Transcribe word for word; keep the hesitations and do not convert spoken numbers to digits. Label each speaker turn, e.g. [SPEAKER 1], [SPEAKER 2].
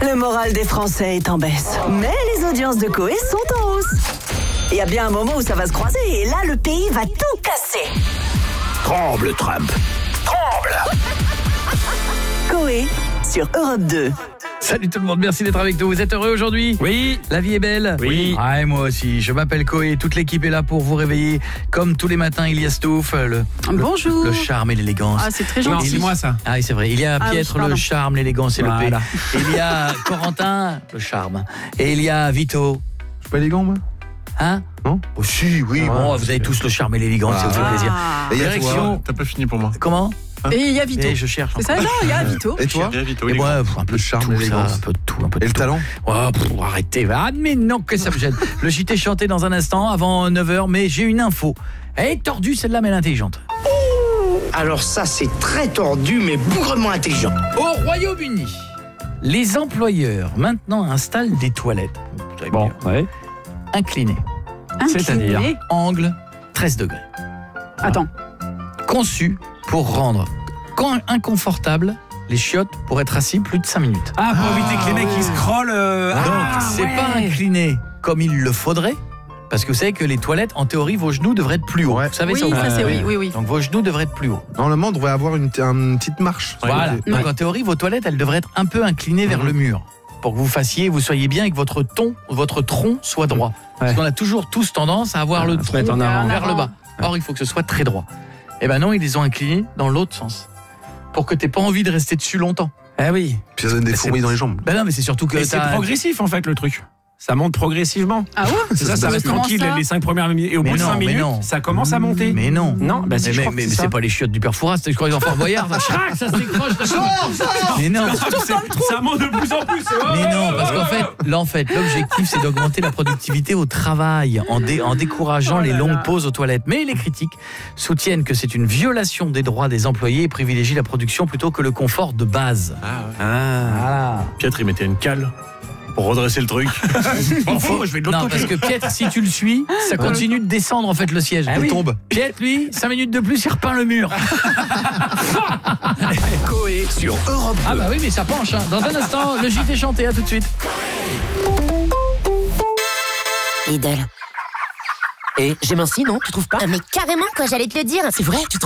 [SPEAKER 1] Le moral des Français est en baisse. Mais les audiences de Coé sont en hausse. Il y a bien un moment où ça va se croiser et là, le pays va tout casser.
[SPEAKER 2] Tremble, Trump. Tremble.
[SPEAKER 1] Coé sur Europe deux.
[SPEAKER 3] Salut tout le monde, merci d'être avec nous. Vous êtes heureux aujourd'hui ?
[SPEAKER 4] Oui.
[SPEAKER 3] La vie est belle ?
[SPEAKER 4] Oui.
[SPEAKER 3] Ah, et moi aussi. Je m'appelle Coé, toute l'équipe est là pour vous réveiller. Comme tous les matins, il y a Stouff, le,
[SPEAKER 5] Bonjour.
[SPEAKER 3] le, le charme et l'élégance.
[SPEAKER 5] Ah, c'est très
[SPEAKER 4] Non,
[SPEAKER 5] gentil.
[SPEAKER 4] c'est moi ça.
[SPEAKER 3] Ah oui, c'est vrai. Il y a
[SPEAKER 5] Ah,
[SPEAKER 3] Pietre,
[SPEAKER 5] oui,
[SPEAKER 3] le
[SPEAKER 5] pardon.
[SPEAKER 3] charme, l'élégance et
[SPEAKER 4] Voilà.
[SPEAKER 3] le P. Et il y a Corentin, le charme. Et il y a Vito.
[SPEAKER 6] Je suis pas élégant, moi.
[SPEAKER 3] Hein ?
[SPEAKER 6] Non.
[SPEAKER 3] Oh, si, oui,
[SPEAKER 6] Ah,
[SPEAKER 3] bon, vous avez tous le charme et l'élégance, ça vous fait
[SPEAKER 5] Ah.
[SPEAKER 3] plaisir.
[SPEAKER 6] Et il y a
[SPEAKER 3] Direction.
[SPEAKER 6] toi. T'as pas fini pour moi.
[SPEAKER 3] Comment ?
[SPEAKER 5] Et il y a Vito.
[SPEAKER 3] Et je cherche.
[SPEAKER 5] C'est ça, non, il y a Vito.
[SPEAKER 6] Et toi?
[SPEAKER 3] Et moi, pff, un peu
[SPEAKER 6] Le
[SPEAKER 3] de
[SPEAKER 6] charme,
[SPEAKER 3] tout, ça,
[SPEAKER 6] l'élégance.
[SPEAKER 3] un peu de tout, un peu de
[SPEAKER 6] Et le
[SPEAKER 3] tout.
[SPEAKER 6] talent?
[SPEAKER 3] Oh, pff, arrêtez. Ah, mais non, que ça me gêne. Le J T chanté dans un instant, avant neuf heures, mais j'ai une info. Elle est tordue, celle-là, mais elle est intelligente.
[SPEAKER 2] Alors ça, c'est très tordu, mais bougrement intelligent.
[SPEAKER 3] Au Royaume-Uni, les employeurs, maintenant, installent des toilettes. Vous savez
[SPEAKER 4] Bon,
[SPEAKER 3] bien,
[SPEAKER 4] ouais.
[SPEAKER 3] inclinées,
[SPEAKER 4] C'est-à-dire
[SPEAKER 5] Incliné.
[SPEAKER 3] angle treize degrés.
[SPEAKER 5] Attends.
[SPEAKER 3] Conçues pour rendre quand inconfortable les chiottes pour être assis plus de cinq minutes.
[SPEAKER 4] Ah, pour éviter que les mecs ils scrollent. euh,
[SPEAKER 3] Donc,
[SPEAKER 4] ah,
[SPEAKER 3] c'est
[SPEAKER 4] ouais.
[SPEAKER 3] pas incliné comme il le faudrait, parce que vous savez que les toilettes, en théorie, vos genoux devraient être plus hauts.
[SPEAKER 6] Ouais.
[SPEAKER 3] Vous savez
[SPEAKER 5] Oui,
[SPEAKER 3] ça ou
[SPEAKER 5] ça
[SPEAKER 3] pas
[SPEAKER 5] c'est oui, oui, oui.
[SPEAKER 3] Donc vos genoux devraient être plus hauts.
[SPEAKER 6] Normalement, on devrait avoir une, une petite marche.
[SPEAKER 3] Voilà.
[SPEAKER 6] Ouais.
[SPEAKER 3] Donc en théorie, vos toilettes, elles devraient être un peu inclinées vers
[SPEAKER 6] Mhm.
[SPEAKER 3] le mur, pour que vous fassiez, vous soyez bien et que votre ton, votre tronc soit droit. Parce
[SPEAKER 4] Ouais.
[SPEAKER 3] qu'on a toujours tous tendance à avoir le
[SPEAKER 4] se mettre
[SPEAKER 3] tronc
[SPEAKER 4] en avant.
[SPEAKER 3] vers le bas. Or, il faut que ce soit très droit. Eh ben non, ils les ont inclinés dans l'autre sens, pour que t'aies pas envie de rester dessus longtemps.
[SPEAKER 4] Ah oui.
[SPEAKER 6] Puis ça donne des
[SPEAKER 3] Mais
[SPEAKER 6] fourmis
[SPEAKER 3] c'est-
[SPEAKER 6] dans les jambes.
[SPEAKER 3] Ben non, mais c'est surtout que
[SPEAKER 4] Mais c'est
[SPEAKER 3] t'as-
[SPEAKER 4] progressif en fait le truc. Ça monte progressivement.
[SPEAKER 5] Ah ouais.
[SPEAKER 4] C'est ça, ça
[SPEAKER 6] se
[SPEAKER 4] reste
[SPEAKER 5] Comment
[SPEAKER 4] tranquille
[SPEAKER 5] ça
[SPEAKER 4] les cinq premières minutes. Et au
[SPEAKER 3] Mais
[SPEAKER 4] bout de
[SPEAKER 3] non,
[SPEAKER 4] cinq
[SPEAKER 3] mais
[SPEAKER 4] minutes,
[SPEAKER 3] non.
[SPEAKER 4] ça commence à monter.
[SPEAKER 3] Mais non.
[SPEAKER 4] Non, bah si,
[SPEAKER 3] mais
[SPEAKER 4] je
[SPEAKER 3] mais,
[SPEAKER 4] crois que
[SPEAKER 3] mais
[SPEAKER 4] c'est
[SPEAKER 3] c'est
[SPEAKER 4] ça.
[SPEAKER 3] pas les chiottes du père Fouras, je crois qu'ils en Fort Boyard. Ça, chrac, ça s'écroche. Mais non.
[SPEAKER 4] Ça monte de plus en plus. c'est-
[SPEAKER 3] Mais non, parce qu'en fait, là, en fait, l'objectif, c'est d'augmenter la productivité au travail en, dé- en décourageant
[SPEAKER 4] Oh
[SPEAKER 3] les
[SPEAKER 4] là
[SPEAKER 3] longues
[SPEAKER 4] là.
[SPEAKER 3] pauses aux toilettes. Mais les critiques soutiennent que c'est une violation des droits des employés et privilégient la production plutôt que le confort de base. Voilà.
[SPEAKER 7] Pietre, il mettait une cale pour redresser le truc.
[SPEAKER 4] Bon, faut, je vais de l'autre
[SPEAKER 3] Non,
[SPEAKER 4] côté.
[SPEAKER 3] parce que Pietre, si tu le suis, ça continue de descendre en fait le siège.
[SPEAKER 4] Ah
[SPEAKER 3] Il
[SPEAKER 4] oui.
[SPEAKER 3] tombe. Pietre, lui, cinq minutes de plus, il repeint le mur.
[SPEAKER 2] Coé sur Europe
[SPEAKER 3] Ah bah oui, mais ça penche. Hein. Dans un instant, le J T chanté, à tout de suite.
[SPEAKER 8] Lidl. Et j'aime ainsi, non? Tu trouves pas?
[SPEAKER 9] Ah, mais carrément, quoi, j'allais te le dire.
[SPEAKER 8] C'est vrai, tu